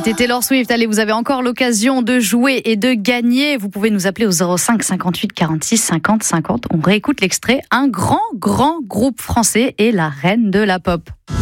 C'était Taylor Swift. Allez, vous avez encore l'occasion de jouer et de gagner. Vous pouvez nous appeler au 05 58 46 50 50. On réécoute l'extrait. Un grand groupe français et la reine de la pop.